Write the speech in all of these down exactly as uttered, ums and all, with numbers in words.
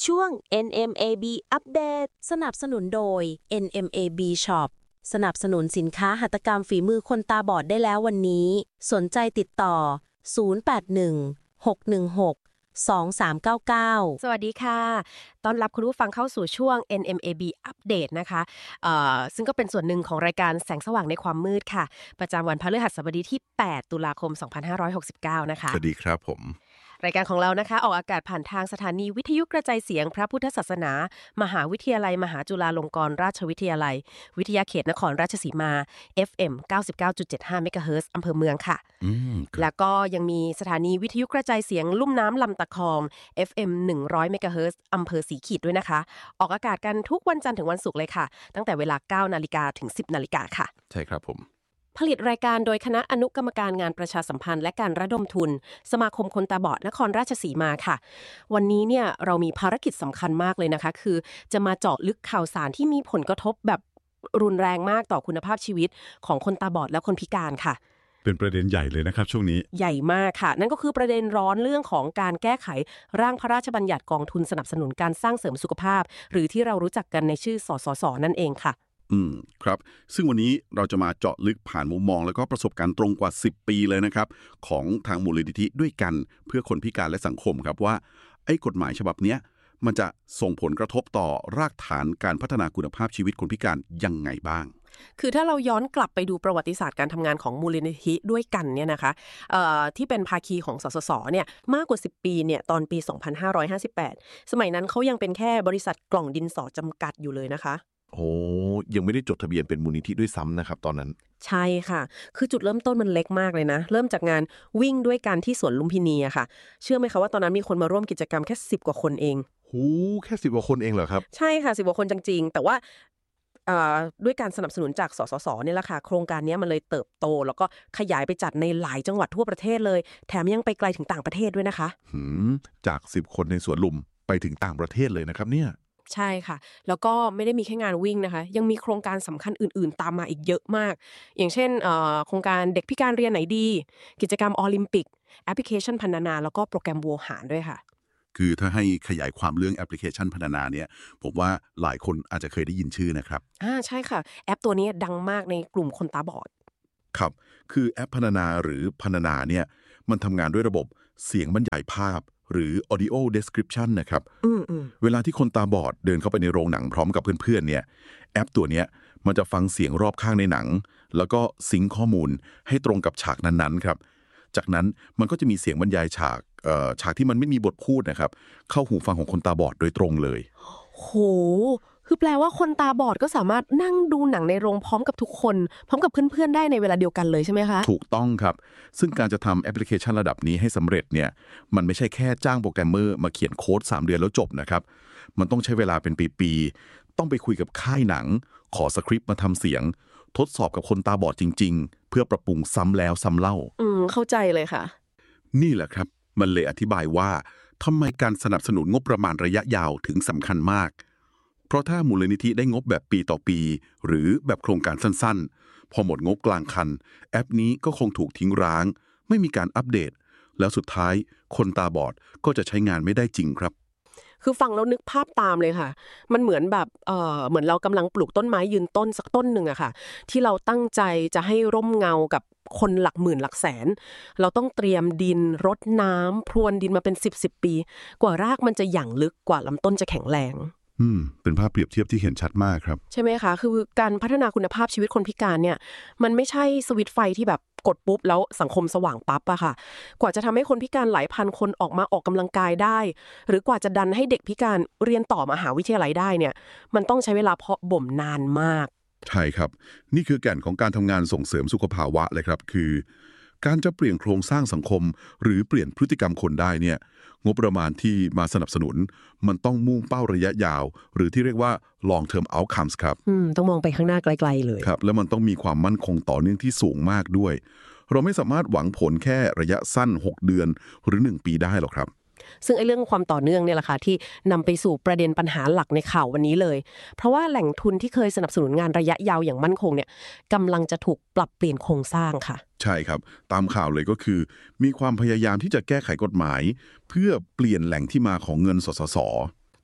ช่วง เอ็น เอ็ม เอ บี อัปเดตสนับสนุนโดย เอ็น เอ็ม เอ บี Shop สนับสนุนสินค้าหัตถกรรมฝีมือคนตาบอดได้แล้ววันนี้สนใจติดต่อศูนย์ แปด หนึ่ง หก หนึ่ง หก สอง สาม เก้า เก้าสวัสดีค่ะต้อนรับคุณผู้ฟังเข้าสู่ช่วง เอ็น เอ็ม เอ บี อัปเดตนะคะเอ่อซึ่งก็เป็นส่วนหนึ่งของรายการแสงสว่างในความมืดค่ะประจำวันพฤหัสบดีที่แปดตุลาคมสองพันห้าร้อยหกสิบเก้านะคะสวัสดีครับผมรายการของเรานะคะออกอากาศผ่านทางสถานีวิทยุกระจายเสียงพระพุทธศาสนามหาวิทยาลัยมหาจุฬาลงกรณราชวิทยาลัยวิทยาเขตนครราชสีมา เอฟ เอ็ม เก้าสิบเก้าจุดเจ็ดห้า เมกะเฮิรตซ์อำเภอเมืองค่ะแล้วก็ยังมีสถานีวิทยุกระจายเสียงลุ่มน้ำลำตะคอง เอฟ เอ็ม หนึ่งร้อย เมกะเฮิรตซ์อำเภอสีขีดด้วยนะคะออกอากาศกันทุกวันจันทร์ถึงวันศุกร์เลยค่ะตั้งแต่เวลา เก้านาฬิกา ถึง สิบนาฬิกาค่ะใช่ครับผมผลิตรายการโดยคณะอนุกรรมการงานประชาสัมพันธ์และการระดมทุนสมาคมคนตาบอดนครราชสีมาค่ะวันนี้เนี่ยเรามีภารกิจสำคัญมากเลยนะคะคือจะมาเจาะลึกข่าวสารที่มีผลกระทบแบบรุนแรงมากต่อคุณภาพชีวิตของคนตาบอดและคนพิการค่ะเป็นประเด็นใหญ่เลยนะครับช่วงนี้ใหญ่มากค่ะนั่นก็คือประเด็นร้อนเรื่องของการแก้ไขร่างพระราชบัญญัติกองทุนสนับสนุนการสร้างเสริมสุขภาพหรือที่เรารู้จักกันในชื่อสสสนั่นเองค่ะอืมครับซึ่งวันนี้เราจะมาเจาะลึกผ่านมุมมองแล้วก็ประสบการณ์ตรงกว่าสิบปีเลยนะครับของทางมูลนิธิด้วยกันเพื่อคนพิการและสังคมครับว่าไอ้กฎหมายฉบับเนี้ยมันจะส่งผลกระทบต่อรากฐานการพัฒนาคุณภาพชีวิตคนพิการยังไงบ้างคือถ้าเราย้อนกลับไปดูประวัติศาสตร์การทำงานของมูลนิธิด้วยกันเนี่ยนะคะเอ่อที่เป็นภาคีของสสสเนี่ยมากกว่าสิบปีเนี่ยตอนปีสองพันห้าร้อยห้าสิบแปดสมัยนั้นเขายังเป็นแค่บริษัทกล่องดินสอจำกัดอยู่เลยนะคะโอ้ยังไม่ได้จดทะเบียนเป็นมูลนิธิด้วยซ้ำนะครับตอนนั้นใช่ค่ะคือจุดเริ่มต้นมันเล็กมากเลยนะเริ่มจากงานวิ่งด้วยกันที่สวนลุมพินีอะค่ะเชื่อไหมคะว่าตอนนั้นมีคนมาร่วมกิจกรรมแค่สิบกว่าคนเองหูแค่สิบกว่าคนเองเหรอครับใช่ค่ะสิบกว่าคนจริงๆแต่ว่าด้วยการสนับสนุนจากสสสเนี่ยแหละค่ะโครงการนี้มันเลยเติบโตแล้วก็ขยายไปจัดในหลายจังหวัดทั่วประเทศเลยแถมยังไปไกลถึงต่างประเทศด้วยนะคะหืมจากสิบคนในสวนลุมไปถึงต่างประเทศเลยนะครับเนี่ยใช่ค่ะแล้วก็ไม่ได้มีแค่งานวิ่งนะคะยังมีโครงการสำคัญอื่นๆตามมาอีกเยอะมากอย่างเช่นโครงการเด็กพิการเรียนไหนดีกิจกรรมโอลิมปิกแอปพลิเคชันพรรณนาแล้วก็โปรแกรมโวหารด้วยค่ะคือถ้าให้ขยายความเรื่องแอปพลิเคชันพรรณนาเนี่ยผมว่าหลายคนอาจจะเคยได้ยินชื่อนะครับอ่าใช่ค่ะแอปตัวนี้ดังมากในกลุ่มคนตาบอดครับคือแอปพรรณนาหรือพรรณนาเนี่ยมันทำงานด้วยระบบเสียงบรรยายภาพหรือ audio description นะครับเวลาที่คนตาบอดเดินเข้าไปในโรงหนังพร้อมกับเพื่อนๆเนี่ยแอปตัวเนี้ยมันจะฟังเสียงรอบข้างในหนังแล้วก็ซิงค์ข้อมูลให้ตรงกับฉากนั้นๆครับจากนั้นมันก็จะมีเสียงบรรยายฉากเอ่อฉากที่มันไม่มีบทพูดนะครับเข้าหูฟังของคนตาบอดโดยตรงเลยโหคือแปลว่าคนตาบอดก็สามารถนั่งดูหนังในโรงพร้อมกับทุกคนพร้อมกับเพื่อนๆได้ในเวลาเดียวกันเลยใช่ไหมคะถูกต้องครับซึ่งการจะทำแอปพลิเคชันระดับนี้ให้สำเร็จเนี่ยมันไม่ใช่แค่จ้างโปรแกรมเมอร์มาเขียนโค้ดสามเดือนแล้วจบนะครับมันต้องใช้เวลาเป็นปีๆต้องไปคุยกับค่ายหนังขอสคริปต์มาทำเสียงทดสอบกับคนตาบอดจริงๆเพื่อปรับปรุงซ้ำแล้วซ้ำเล่าอืมเข้าใจเลยค่ะนี่แหละครับมันเลยอธิบายว่าทำไมการสนับสนุนงบประมาณระยะยาวถึงสำคัญมากเพราะถ้ามูลนิธิได้งบแบบปีต่อปีหรือแบบโครงการสั้นๆพอหมดงบกลางคันแอปนี้ก็คงถูกทิ้งร้างไม่มีการอัปเดตแล้วสุดท้ายคนตาบอดก็จะใช้งานไม่ได้จริงครับคือฟังแล้วนึกภาพตามเลยค่ะมันเหมือนแบบเอ่อเหมือนเรากำลังปลูกต้นไม้ยืนต้นสักต้นหนึ่งอะค่ะที่เราตั้งใจจะให้ร่มเงากับคนหลักหมื่นหลักแสนเราต้องเตรียมดินรดน้ำพรวนดินมาเป็นสิบสิบปีกว่ารากมันจะหยั่งลึกกว่าลำต้นจะแข็งแรงอืมเป็นภาพเปรียบเทียบที่เห็นชัดมากครับใช่ไหมคะคือการพัฒนาคุณภาพชีวิตคนพิการเนี่ยมันไม่ใช่สวิตช์ไฟที่แบบกดปุ๊บแล้วสังคมสว่างปั๊บอะค่ะกว่าจะทำให้คนพิการหลายพันคนออกมาออกกำลังกายได้หรือกว่าจะดันให้เด็กพิการเรียนต่อมหาวิทยาลัยได้เนี่ยมันต้องใช้เวลาเพาะบ่มนานมากใช่ครับนี่คือแก่นของการทำงานส่งเสริมสุขภาวะเลยครับคือการจะเปลี่ยนโครงสร้างสังคมหรือเปลี่ยนพฤติกรรมคนได้เนี่ยงบประมาณที่มาสนับสนุนมันต้องมุ่งเป้าระยะยาวหรือที่เรียกว่า long term outcomes ครับอืมต้องมองไปข้างหน้าไกลๆเลยครับแล้วมันต้องมีความมั่นคงต่อเนื่องที่สูงมากด้วยเราไม่สามารถหวังผลแค่ระยะสั้นหกเดือนหรือหนึ่งปีได้หรอกครับซึ่งไอ้เรื่องความต่อเนื่องเนี่ยแหละค่ะที่นำไปสู่ประเด็นปัญหาหลักในข่าววันนี้เลยเพราะว่าแหล่งทุนที่เคยสนับสนุนงานระยะยาวอย่างมั่นคงเนี่ยกำลังจะถูกปรับเปลี่ยนโครงสร้างค่ะใช่ครับตามข่าวเลยก็คือมีความพยายามที่จะแก้ไขกฎหมายเพื่อเปลี่ยนแหล่งที่มาของเงินสสส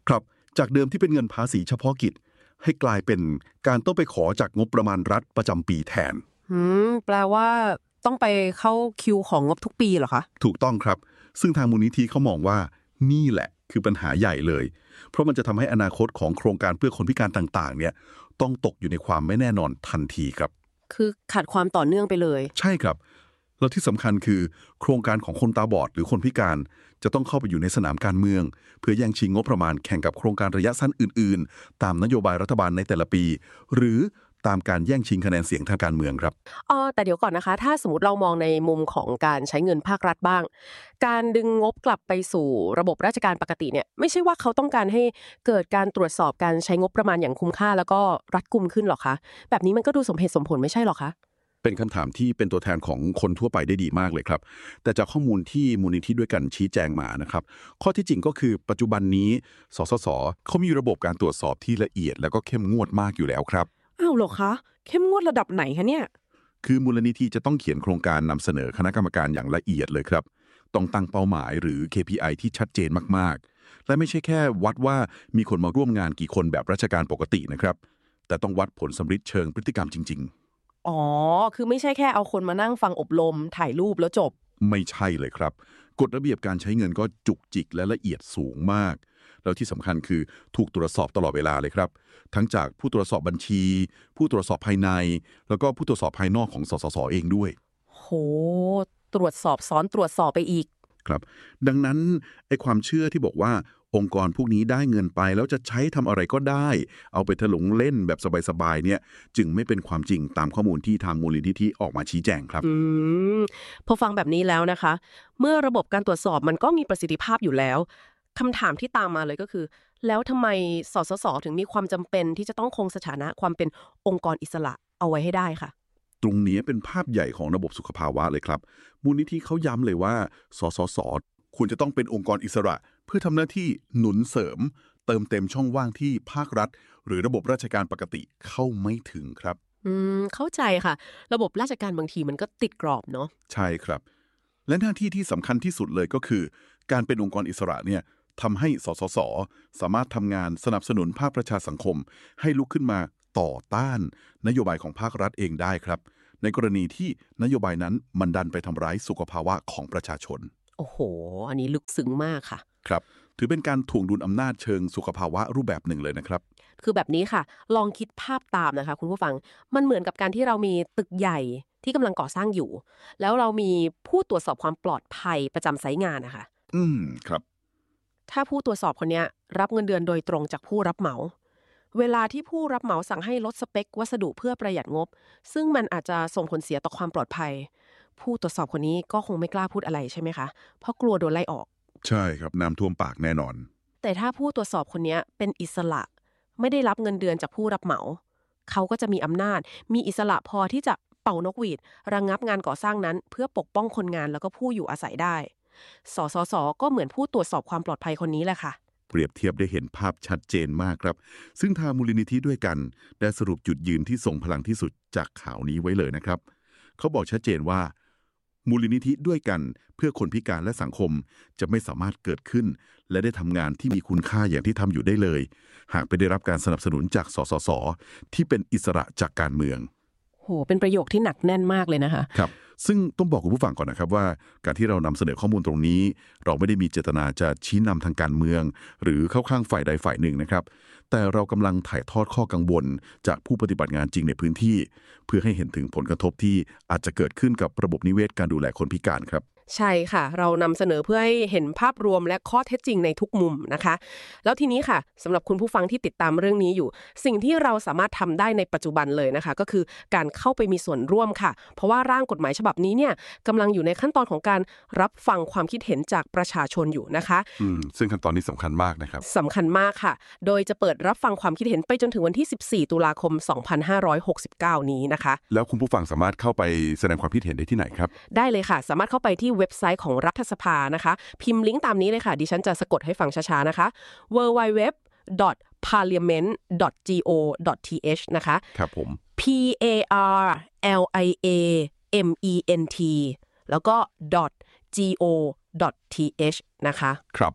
ครับจากเดิมที่เป็นเงินภาษีเฉพาะกิจให้กลายเป็นการต้องไปขอจากงบประมาณรัฐประจำปีแทนอืมแปลว่าต้องไปเข้าคิวของงบทุกปีเหรอคะถูกต้องครับซึ่งทางมูลนิธิเขามองว่านี่แหละคือปัญหาใหญ่เลยเพราะมันจะทำให้อนาคตของโครงการเพื่อคนพิการต่างๆเนี่ยต้องตกอยู่ในความไม่แน่นอนทันทีครับคือขาดความต่อเนื่องไปเลยใช่ครับแล้วที่สำคัญคือโครงการของคนตาบอดหรือคนพิการจะต้องเข้าไปอยู่ในสนามการเมืองเพื่อแย่งชิงงบประมาณแข่งกับโครงการระยะสั้นอื่นๆตามนโยบายรัฐบาลในแต่ละปีหรือตามการแย่งชิงคะแนนเสียงทางการเมืองครับอ๋อแต่เดี๋ยวก่อนนะคะถ้าสมมติเรามองในมุมของการใช้เงินภาครัฐบ้างการดึงงบกลับไปสู่ระบบราชการปกติเนี่ยไม่ใช่ว่าเขาต้องการให้เกิดการตรวจสอบการใช้งบประมาณอย่างคุ้มค่าแล้วก็รัดกุมขึ้นหรอคะแบบนี้มันก็ดูสมเหตุสมผลไม่ใช่หรอคะเป็นคำถามที่เป็นตัวแทนของคนทั่วไปได้ดีมากเลยครับแต่จากข้อมูลที่มูลนิธิด้วยกันชี้แจงมานะครับข้อที่จริงก็คือปัจจุบันนี้สสสเขามีระบบการตรวจสอบที่ละเอียดแล้วก็เข้มงวดมากอยู่แล้วครับอ้าวเหรอคะเข้มงวดระดับไหนคะเนี่ยคือมูลนิธิจะต้องเขียนโครงการนำเสนอคณะกรรมการอย่างละเอียดเลยครับต้องตั้งเป้าหมายหรือ เค พี ไอ ที่ชัดเจนมากๆและไม่ใช่แค่วัดว่ามีคนมาร่วมงานกี่คนแบบราชการปกตินะครับแต่ต้องวัดผลสำฤทธิ์เชิงพฤติกรรมจริงๆอ๋อคือไม่ใช่แค่เอาคนมานั่งฟังอบรมถ่ายรูปแล้วจบไม่ใช่เลยครับกฎระเบียบการใช้เงินก็จุกจิกและละเอียดสูงมากแล้วที่สำคัญคือถูกตรวจสอบตลอดเวลาเลยครับทั้งจากผู้ตรวจสอบบัญชีผู้ตรวจสอบภายในแล้วก็ผู้ตรวจสอบภายนอกของสสสเองด้วยโหตรวจสอบซ้อนตรวจสอบไปอีกครับดังนั้นไอ้ความเชื่อที่บอกว่าองค์กรพวกนี้ได้เงินไปแล้วจะใช้ทำอะไรก็ได้เอาไปถลุงเล่นแบบสบายๆเนี่ยจึงไม่เป็นความจริงตามข้อมูลที่ทางมูลนิธิออกมาชี้แจงครับอืมพอฟังแบบนี้แล้วนะคะเมื่อระบบการตรวจสอบมันก็มีประสิทธิภาพอยู่แล้วคำถามที่ตามมาเลยก็คือแล้วทำไมสสสถึงมีความจำเป็นที่จะต้องคงสถานะความเป็นองค์กรอิสระเอาไว้ให้ได้ค่ะตรงนี้เป็นภาพใหญ่ของระบบสุขภาวะเลยครับมูลนิธิเขาย้ำเลยว่าสสสควรจะต้องเป็นองค์กรอิสระเพื่อทำหน้าที่หนุนเสริมเติมเต็มช่องว่างที่ภาครัฐหรือระบบราชการปกติเข้าไม่ถึงครับอืมเข้าใจค่ะระบบราชการบางทีมันก็ติดกรอบเนาะใช่ครับและหน้าที่ที่สำคัญที่สุดเลยก็คือการเป็นองค์กรอิสระเนี่ยทำให้สสสสามารถทำงานสนับสนุนภาคประชาสังคมให้ลุกขึ้นมาต่อต้านนโยบายของภาครัฐเองได้ครับในกรณีที่นโยบายนั้นมันดันไปทำร้ายสุขภาวะของประชาชนโอ้โหอันนี้ลึกซึ้งมากค่ะครับถือเป็นการถ่วงดุลอำนาจเชิงสุขภาวะรูปแบบหนึ่งเลยนะครับคือแบบนี้ค่ะลองคิดภาพตามนะคะคุณผู้ฟังมันเหมือนกับการที่เรามีตึกใหญ่ที่กำลังก่อสร้างอยู่แล้วเรามีผู้ตรวจสอบความปลอดภัยประจำไซต์งานนะคะอืมครับถ้าผู้ตรวจสอบคนนี้รับเงินเดือนโดยตรงจากผู้รับเหมาเวลาที่ผู้รับเหมาสั่งให้ลดสเปควัสดุเพื่อประหยัดงบซึ่งมันอาจจะส่งผลเสียต่อความปลอดภัยผู้ตรวจสอบคนนี้ก็คงไม่กล้าพูดอะไรใช่ไหมคะเพราะกลัวโดนไล่ออกใช่ครับน้ำท่วมปากแน่นอนแต่ถ้าผู้ตรวจสอบคนนี้เป็นอิสระไม่ได้รับเงินเดือนจากผู้รับเหมาเขาก็จะมีอำนาจมีอิสระพอที่จะเป่านกหวีดระงับงานก่อสร้างนั้นเพื่อปกป้องคนงานแล้วก็ผู้อยู่อาศัยได้สสสก็เหมือนผู้ตรวจสอบความปลอดภัยคนนี้แหละค่ะเปรียบเทียบได้เห็นภาพชัดเจนมากครับซึ่งทางมูลนิธิด้วยกันได้สรุปจุดยืนที่ทรงพลังที่สุดจากข่าวนี้ไว้เลยนะครับเขาบอกชัดเจนว่ามูลนิธิด้วยกันเพื่อคนพิการและสังคมจะไม่สามารถเกิดขึ้นและได้ทำงานที่มีคุณค่าอย่างที่ทำอยู่ได้เลยหากไม่ได้รับการสนับสนุนจากสสสที่เป็นอิสระจากการเมืองโหเป็นประโยคที่หนักแน่นมากเลยนะคะครับซึ่งต้องบอกคุณผู้ฟังก่อนนะครับว่าการที่เรานำเสนอข้อมูลตรงนี้เราไม่ได้มีเจตนาจะชี้นำทางการเมืองหรือเข้าข้างฝ่ายใดฝ่ายหนึ่งนะครับแต่เรากำลังถ่ายทอดข้อกังวลจากผู้ปฏิบัติงานจริงในพื้นที่เพื่อให้เห็นถึงผลกระทบที่อาจจะเกิดขึ้นกับระบบนิเวศการดูแลคนพิการครับใช่ค่ะเรานำเสนอเพื่อให้เห็นภาพรวมและข้อเท็จจริงในทุกมุมนะคะแล้วทีนี้ค่ะสำหรับคุณผู้ฟังที่ติดตามเรื่องนี้อยู่สิ่งที่เราสามารถทำได้ในปัจจุบันเลยนะคะก็คือการเข้าไปมีส่วนร่วมค่ะเพราะว่าร่างกฎหมายฉบับนี้เนี่ยกำลังอยู่ในขั้นตอนของการรับฟังความคิดเห็นจากประชาชนอยู่นะคะอืมซึ่งขั้นตอนนี้สำคัญมากนะครับสำคัญมากค่ะโดยจะเปิดรับฟังความคิดเห็นไปจนถึงวันที่สิบสี่ตุลาคมสองพันห้าร้อยหกสิบเก้านี้นะคะแล้วคุณผู้ฟังสามารถเข้าไปแสดงความคิดเห็นได้ที่ไหนครับได้เลยค่ะสามารถเข้าไปที่เว็บไซต์ของรัฐสภานะคะพิมพ์ลิงก์ตามนี้เลยค่ะดิฉันจะสะกดให้ฟังช้าๆนะคะ ดับเบิลยู ดับเบิลยู ดับเบิลยู ดอท พาร์ลิเมนต์ ดอท จี โอ ดอท ที เอช นะคะครับผม P A R L I A M E N T แล้วก็ .go.th นะคะครับผม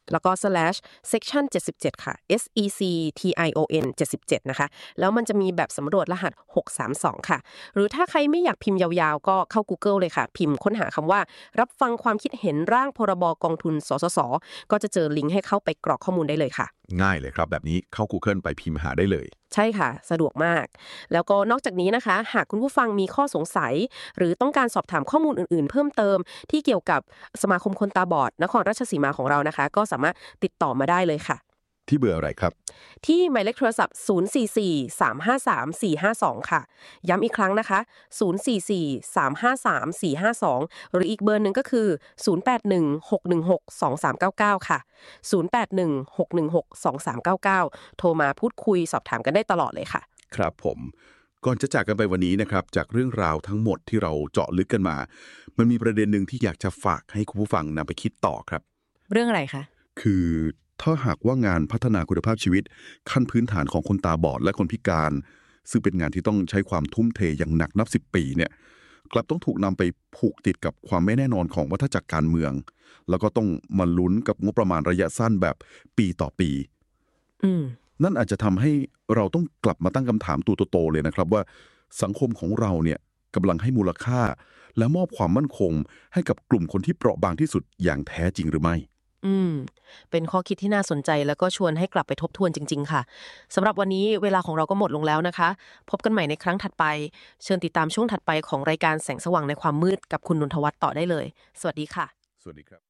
แล้วก็ slash section เจ็ดสิบเจ็ดค่ะ S E C T I O N เจ็ดสิบเจ็ดนะคะแล้วมันจะมีแบบสำรวจรหัสหกสามสองค่ะหรือถ้าใครไม่อยากพิมพ์ยาวๆก็เข้า Google เลยค่ะพิมพ์ค้นหาคำว่ารับฟังความคิดเห็นร่างพรบกองทุนสสสก็จะเจอลิงก์ให้เข้าไปกรอกข้อมูลได้เลยค่ะง่ายเลยครับแบบนี้เข้า Google ไปพิมพ์หาได้เลยใช่ค่ะสะดวกมากแล้วก็นอกจากนี้นะคะหากคุณผู้ฟังมีข้อสงสัยหรือต้องการสอบถามข้อมูลอื่นๆเพิ่มเติมที่เกี่ยวกับสมาคมคนตาบอดนครราชสีมาของเรานะคะก็สามารถติดต่อมาได้เลยค่ะที่เบอร์อะไรครับที่หมายเลขโทรศัพท์ศูนย์ สี่ สี่ สาม ห้า สาม สี่ ห้า สองค่ะย้ำอีกครั้งนะคะศูนย์ สี่ สี่ สาม ห้า สาม สี่ ห้า สองหรืออีกเบอร์หนึ่งก็คือศูนย์ แปด หนึ่ง หก หนึ่ง หก สอง สาม เก้า เก้าค่ะศูนย์ แปด หนึ่ง หก หนึ่ง หก สอง สาม เก้า เก้าโทรมาพูดคุยสอบถามกันได้ตลอดเลยค่ะครับผมก่อนจะจากกันไปวันนี้นะครับจากเรื่องราวทั้งหมดที่เราเจาะลึกกันมามันมีประเด็นหนึ่งที่อยากจะฝากให้คุณผู้ฟังนำไปคิดต่อครับเรื่องอะไรคะคือถ้าหากว่างานพัฒนาคุณภาพชีวิตขั้นพื้นฐานของคนตาบอดและคนพิการซึ่งเป็นงานที่ต้องใช้ความทุ่มเทอย่างหนักนับสิบปีเนี่ยกลับต้องถูกนำไปผูกติดกับความไม่แน่นอนของวัฏจักรการเมืองแล้วก็ต้องมาลุ้นกับงบประมาณระยะสั้นแบบปีต่อปีอืมนั่นอาจจะทำให้เราต้องกลับมาตั้งคำถามตัวโตๆเลยนะครับว่าสังคมของเราเนี่ยกำลังให้มูลค่าและมอบความมั่นคงให้กับกลุ่มคนที่เปราะบางที่สุดอย่างแท้จริงหรือไม่อืมเป็นข้อคิดที่น่าสนใจแล้วก็ชวนให้กลับไปทบทวนจริงๆค่ะสำหรับวันนี้เวลาของเราก็หมดลงแล้วนะคะพบกันใหม่ในครั้งถัดไปเชิญติดตามช่วงถัดไปของรายการแสงสว่างในความมืดกับคุณนนทวัฒน์ต่อได้เลยสวัสดีค่ะสวัสดีครับ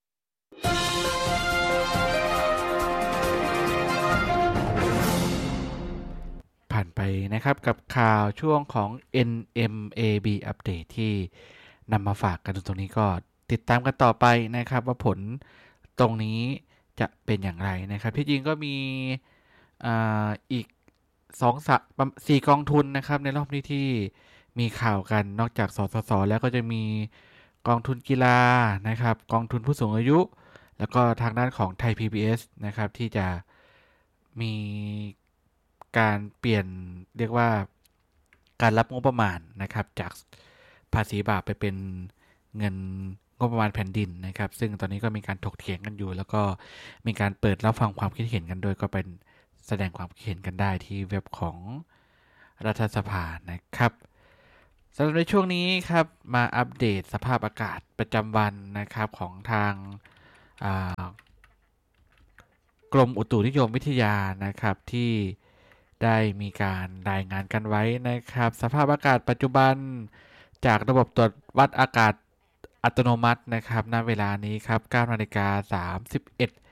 ผ่านไปนะครับกับข่าวช่วงของ เอ็น เอ็ม เอ บี อัปเดตที่นำมาฝากกันตรงนี้ก็ติดตามกันต่อไปนะครับว่าผลตรงนี้จะเป็นอย่างไรนะครับที่จริงก็มีอ่าอีกสองสามสี่กองทุนนะครับในรอบนี้ที่มีข่าวกันนอกจากสสสแล้วก็จะมีกองทุนกีฬานะครับกองทุนผู้สูงอายุแล้วก็ทางด้านของไทย พี บี เอส นะครับที่จะมีการเปลี่ยนเรียกว่าการรับงบประมาณนะครับจากภาษีบาปไปเป็นเงินงบประมาณแผ่นดินนะครับซึ่งตอนนี้ก็มีการถกเถียงกันอยู่แล้วก็มีการเปิดรับฟังความคิดเห็นกันโดยก็เป็นแสดงความคิดเห็นกันได้ที่เว็บของรัฐสภานะครับสำหรับในช่วงนี้ครับมาอัปเดตสภาพอากาศประจำวันนะครับของทางกรมอุตุนิยมวิทยานะครับที่ได้มีการรายงานกันไว้นะครับสภาพอากาศปัจจุบันจากระบบตรวจวัดอากาศอัตโนมัตินะครับณเวลานี้ครับ เก้านาฬิกาสามสิบเอ็ด